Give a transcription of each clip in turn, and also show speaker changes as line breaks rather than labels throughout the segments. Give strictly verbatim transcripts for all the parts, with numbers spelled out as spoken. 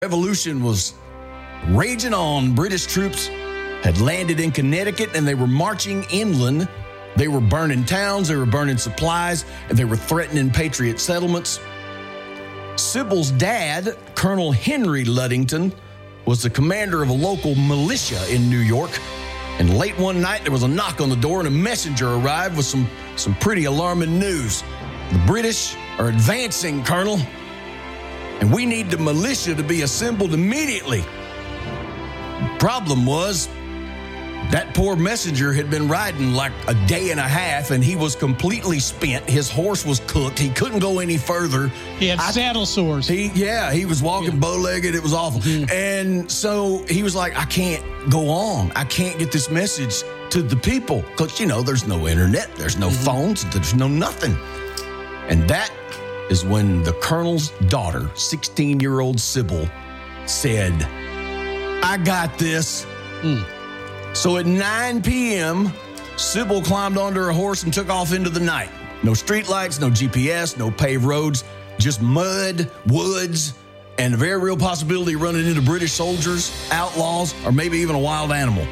Revolution was raging on. British troops had landed in Connecticut, and they were marching inland. They were burning towns, they were burning supplies, and they were threatening Patriot settlements. Sybil's dad, Colonel Henry Ludington, was the commander of a local militia in New York. And late one night, there was a knock on the door, and a messenger arrived with some, some pretty alarming news. The British are advancing, Colonel, and we need the militia to be assembled immediately. The problem was, that poor messenger had been riding like a day and a half, and he was completely spent. His horse was cooked. He couldn't go any further.
He had I, saddle sores.
He, yeah, he was walking yeah. bow-legged. It was awful. Mm-hmm. And so he was like, I can't go on. I can't get this message to the people because, you know, there's no internet. There's no mm-hmm. phones. There's no nothing. And that is when the colonel's daughter, sixteen-year-old Sybil, said, I got this. Mm. So at nine p.m., Sybil climbed onto her horse and took off into the night. No streetlights, no G P S, no paved roads, just mud, woods, and a very real possibility of running into British soldiers, outlaws, or maybe even a wild animal.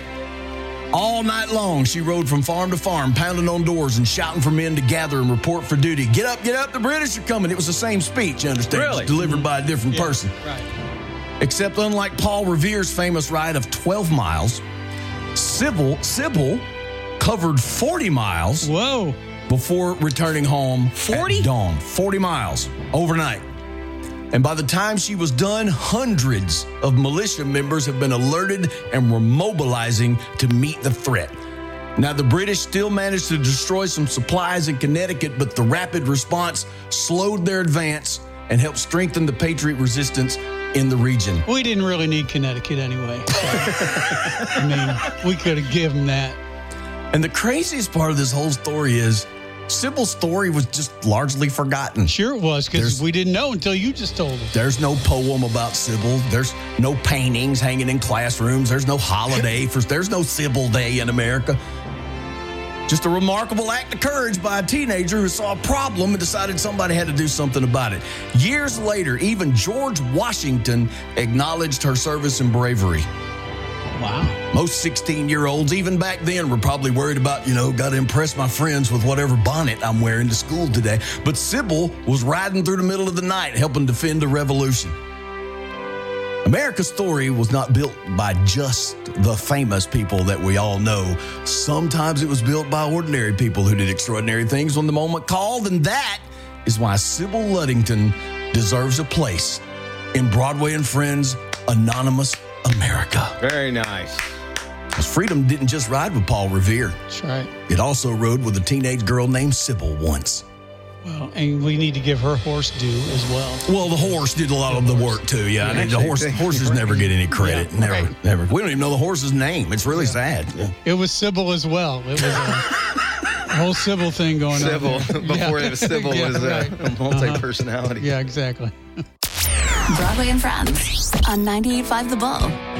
All night long, she rode from farm to farm, pounding on doors and shouting for men to gather and report for duty. Get up, get up, the British are coming. It was the same speech, you understand?
Really?
Delivered mm-hmm. by a different
yeah,
person.
Right.
Except unlike Paul Revere's famous ride of twelve miles, Sybil, Sybil covered forty miles
Whoa.
before returning home
forty?
At dawn. forty miles overnight. And by the time she was done, hundreds of militia members have been alerted and were mobilizing to meet the threat. Now, the British still managed to destroy some supplies in Connecticut, but the rapid response slowed their advance and helped strengthen the Patriot resistance in the region.
We didn't really need Connecticut anyway. So, I mean, we could have given that.
And the craziest part of this whole story is Sybil's story was just largely forgotten.
Sure it was, because we didn't know until you just told us.
There's no poem about Sybil. There's no paintings hanging in classrooms. There's no holiday. for There's no Sybil Day in America. Just a remarkable act of courage by a teenager who saw a problem and decided somebody had to do something about it. Years later, even George Washington acknowledged her service and bravery.
Wow.
Most sixteen-year-olds, even back then, were probably worried about, you know, got to impress my friends with whatever bonnet I'm wearing to school today. But Sybil was riding through the middle of the night helping defend the revolution. America's story was not built by just the famous people that we all know. Sometimes it was built by ordinary people who did extraordinary things when the moment called, and that is why Sybil Ludington deserves a place in Broadway and Friends' Anonymous America.
Very nice.
Because freedom didn't just ride with Paul Revere.
That's right.
It also rode with a teenage girl named Sybil once.
Well, and we need to give her horse due as well.
Well, the horse did a lot of the work too. Yeah, yeah I mean, the horse horses never get any credit. Yeah, never, right. never. We don't even know the horse's name. It's really yeah. sad. Yeah.
It was Sybil as well. It was a whole Sybil thing going
Sybil,
on.
Sybil before yeah. Sybil
yeah,
was
right.
a multi-personality.
Uh-huh. Yeah, exactly.
Broadway and Friends on ninety-eight point five The Bull.